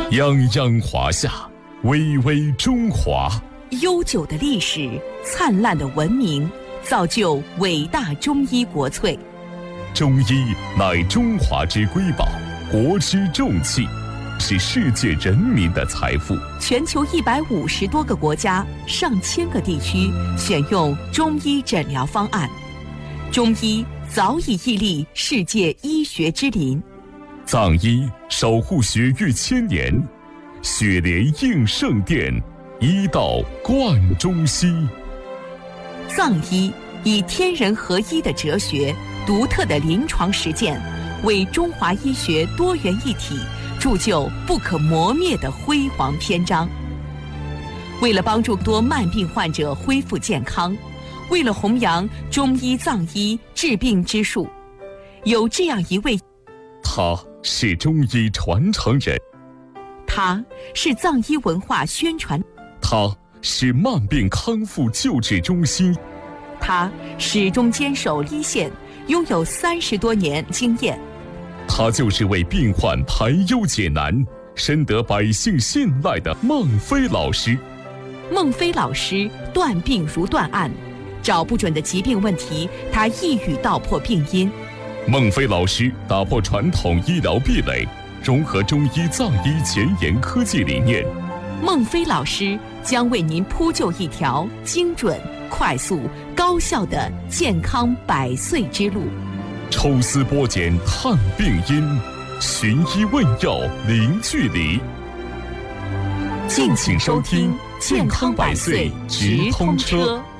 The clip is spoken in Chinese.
泱泱华夏，巍巍中华。 悠久的历史，灿烂的文明，造就伟大中医国粹。 中医乃中华之瑰宝，国之重器，是世界人民的财富。 全球150多个国家、上千个地区选用中医诊疗方案，中医早已屹立世界医学之林。 藏医守护血域千年，血莲应圣殿，医道贯中西。 藏医以天人合一的哲学、独特的临床实践，为中华医学多元一体铸就不可磨灭的辉煌篇章。为了帮助多慢病患者恢复健康，为了弘扬中医藏医治病之术，有这样一位， 他是中医传承人， 他是藏医文化宣传， 他是慢病康复救治中心， 他始终坚守一线，拥有30多年经验。 他就是为病患排忧解难，深得百姓信赖的孟非老师。 孟非老师断病如断案，找不准的疾病问题，他一语道破病因。 孟非老师打破传统医疗壁垒，融合中医藏医前沿科技理念。 孟非老师将为您铺就一条精准、快速、高效的健康100岁之路。 抽丝剥茧探病因，寻医问药零距离。敬请收听《健康100岁直通车》。